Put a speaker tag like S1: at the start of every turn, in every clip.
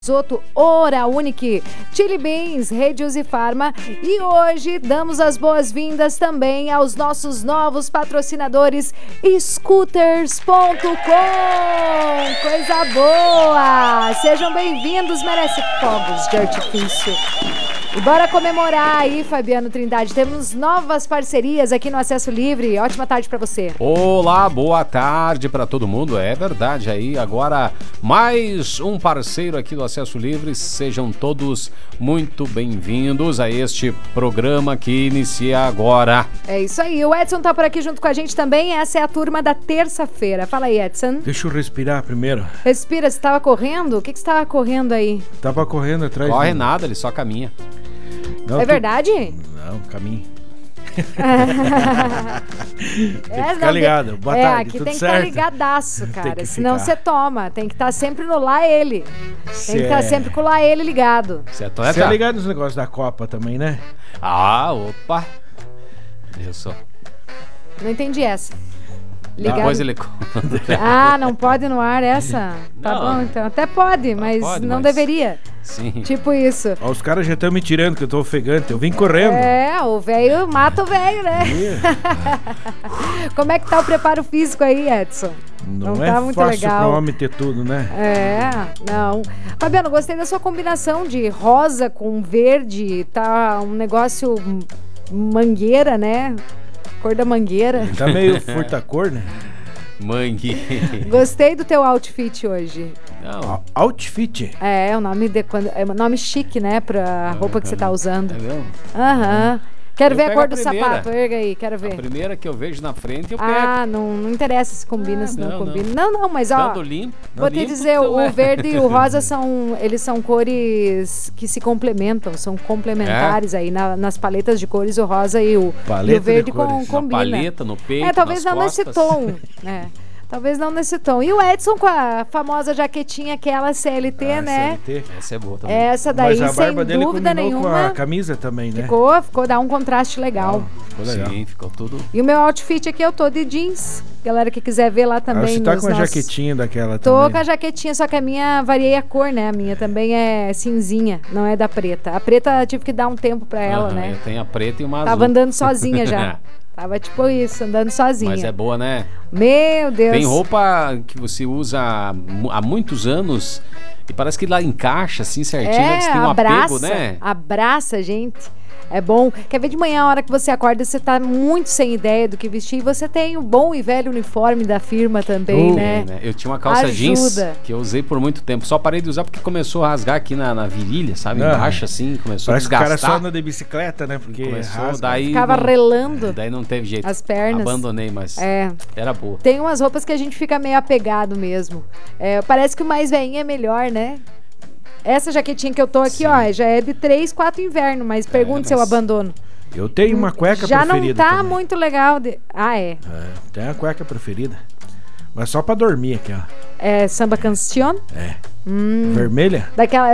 S1: Zoto, Ora Unique, Chili Beans, Rede Uzi Farma, e hoje damos as boas-vindas também aos nossos novos patrocinadores Scooters.com. Coisa boa! Sejam bem-vindos, merece fogos de artifício. E bora comemorar aí, Fabiano Trindade. Temos novas parcerias aqui no Acesso Livre. Ótima tarde pra você.
S2: Olá, boa tarde pra todo mundo. É verdade aí. Agora, mais um parceiro aqui do Acesso Livre. Sejam todos muito bem-vindos a este programa que inicia agora.
S1: É isso aí. O Edson tá por aqui junto com a gente também. Essa é a turma da terça-feira. Fala aí, Edson.
S3: Deixa eu respirar primeiro.
S1: Respira. Você tava correndo? O que você tava correndo aí?
S3: Tava correndo atrás.
S2: Corre nada, ele só caminha.
S3: Não,
S1: é verdade?
S3: Não, caminho. Tem que ficar ligado. Boa tarde,
S1: aqui
S3: tudo
S1: tem que
S3: certo?
S1: estar ligadaço, cara. Senão
S3: ficar.
S1: você toma. Tem que estar sempre no lá ele.
S3: Cê
S1: Tem que estar sempre com o lá ele ligado.
S2: Certo,
S3: Você é ligado nos negócios da Copa também, né?
S2: Ah, opa. Deixa só.
S1: Não entendi essa. Ligado.
S2: Depois ele...
S1: Ah, não pode no ar essa? Tá
S2: Não.
S1: bom, então. Até pode, mas
S2: pode,
S1: não
S2: mas-
S1: deveria.
S2: Sim.
S1: Tipo isso.
S3: Ó, os caras já estão me tirando que eu tô ofegante. Eu vim correndo.
S1: É, o velho mata o velho, né? Como é que tá o preparo físico aí, Edson?
S3: Não
S1: tá
S3: é
S1: muito
S3: fácil
S1: legal.
S3: pra homem ter tudo, né?
S1: É, não. Fabiano, gostei da sua combinação de rosa com verde. Tá um negócio mangueira, né? Cor da mangueira.
S3: Tá meio furta-cor, né?
S2: Mangue.
S1: Gostei do teu outfit hoje.
S2: Não.
S3: Outfit.
S1: É um nome chique, né? Pra roupa que você tá usando.
S2: É mesmo?
S1: Aham. Quero
S2: Eu
S1: ver a
S2: pego
S1: cor
S2: a
S1: do
S2: primeira.
S1: sapato. Erga aí, quero
S2: A
S1: ver.
S2: primeira que eu vejo na frente, eu pego.
S1: Ah, não interessa se combina, se não
S2: não,
S1: combina. Não, mas ó.
S2: Dando limpo.
S1: Vou te
S2: limpo,
S1: dizer,
S2: então
S1: o
S2: é.
S1: verde e o rosa eles são cores que se complementam, são complementares aí. Nas paletas de cores, o rosa e o
S3: Paleta de
S1: verde
S3: cores.
S2: Na
S1: combina.
S2: paleta, no peito,
S1: É, talvez
S2: nas
S1: não nesse
S2: costas.
S1: tom, né? Talvez não nesse tom. E o Edson com a famosa jaquetinha, aquela CLT, né?
S3: CLT.
S2: Essa é boa também.
S1: Essa daí,
S3: Mas a
S1: sem
S3: barba dele
S1: dúvida
S3: combinou com a
S1: nenhuma,
S3: camisa também, né?
S1: ficou, dá um contraste legal.
S3: Ficou legal.
S2: Sim, ficou tudo...
S1: E o meu outfit aqui, eu tô de jeans. Galera que quiser ver lá também.
S3: Você tá
S1: nos
S3: com a
S1: nossos-
S3: jaquetinha daquela
S1: Tô
S3: também.
S1: com a jaquetinha, só que a minha variei a cor, né? A minha também é cinzinha, não é da preta. A preta tive que dar um tempo pra ela,
S2: Aham,
S1: né?
S2: Eu tenho a preta e uma azul.
S1: Tava andando sozinha já. Tava tipo isso, andando sozinha.
S2: Mas é boa, né?
S1: Meu Deus.
S2: Tem roupa que você usa há muitos anos e parece que lá encaixa assim certinho, né? Você tem um
S1: abraça,
S2: apego, né?
S1: abraça, gente. É bom. Quer ver de manhã, a hora que você acorda, você tá muito sem ideia do que vestir. E você tem o bom e velho uniforme da firma também, né?
S2: Eu tinha uma calça jeans
S1: Ajuda.
S2: que eu usei por muito tempo. Só parei de usar porque começou a rasgar aqui na virilha, sabe?
S3: Ah,
S2: Embaixo assim, começou
S3: Parece
S2: a
S3: que o cara
S2: desgastar.
S3: só anda de bicicleta, né? Porque
S2: Começou,
S3: rasga.
S2: daí
S1: Ficava
S2: não-
S1: relando
S2: Daí não teve jeito.
S1: as pernas.
S2: Abandonei, mas
S1: É.
S2: era boa.
S1: Tem umas roupas que a gente fica meio apegado mesmo. É, parece que o mais velhinho é melhor, né? Essa jaquetinha que eu tô aqui,
S2: Sim.
S1: ó, já é de 3, 4 inverno, mas pergunte se eu
S2: mas-
S1: abandono.
S3: Eu tenho uma cueca
S1: Já não
S3: preferida
S1: tá
S3: também.
S1: muito legal. Ah, é.
S3: Tem a cueca preferida. Mas só pra dormir aqui, ó.
S1: É samba canción.
S3: Vermelha?
S1: Daquela,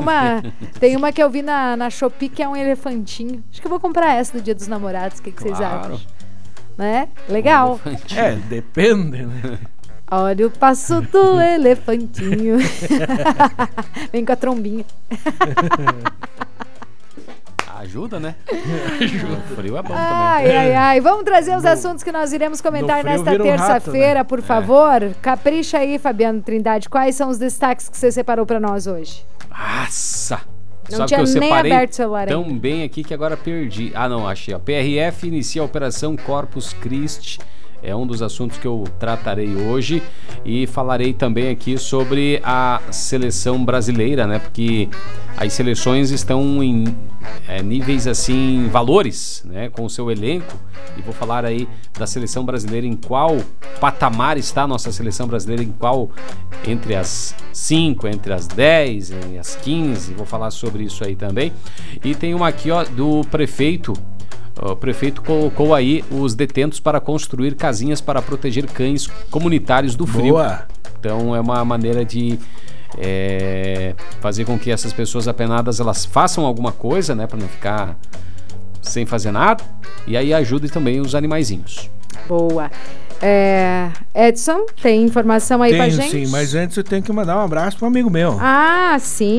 S1: tem uma que eu vi na Shopee que é um elefantinho. Acho que eu vou comprar essa do Dia dos Namorados. O que vocês
S2: Claro.
S1: acham? Né? Legal.
S3: É, depende, né?
S1: Olha o passo do elefantinho. Vem com a trombinha.
S2: Ajuda, né? Ajuda. O frio é bom também.
S1: Ai. Vamos trazer os assuntos que nós iremos comentar
S3: no frio
S1: nesta
S3: vira um rato,
S1: terça-feira,
S3: né?
S1: por favor. Capricha aí, Fabiano Trindade. Quais são os destaques que você separou pra nós hoje?
S2: Nossa!
S1: Não
S2: Só
S1: tinha
S2: que eu
S1: nem
S2: separei
S1: aberto o celular
S2: tão
S1: ainda.
S2: bem aqui que agora perdi. Ah, não, achei. Ó. PRF inicia a Operação Corpus Christi. É um dos assuntos que eu tratarei hoje. E falarei também aqui sobre a seleção brasileira, né? Porque as seleções estão em níveis assim, valores, né? Com o seu elenco. E vou falar aí da seleção brasileira, em qual patamar está a nossa seleção brasileira, em qual entre as 5, entre as 10, entre as 15. Vou falar sobre isso aí também. E tem uma aqui, ó, do prefeito. O prefeito colocou aí os detentos para construir casinhas para proteger cães comunitários do frio.
S3: Boa.
S2: Então é uma maneira de fazer com que essas pessoas apenadas elas façam alguma coisa, né, para não ficar sem fazer nada, e aí ajude também os animaizinhos.
S1: Boa. Edson, tem informação aí pra
S3: Tenho
S1: gente?
S3: sim, mas antes eu tenho que mandar um abraço para um amigo meu.
S1: Ah, sim.